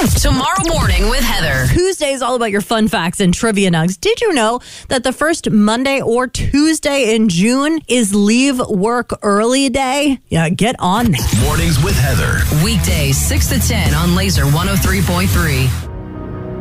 Tomorrow morning with Heather. Tuesday is all about your fun facts and trivia nugs. Did you know that the first Monday or Tuesday in June is Leave Work Early Day? Yeah, get on that. Mornings with Heather. Weekdays 6 to 10 on Laser 103.3.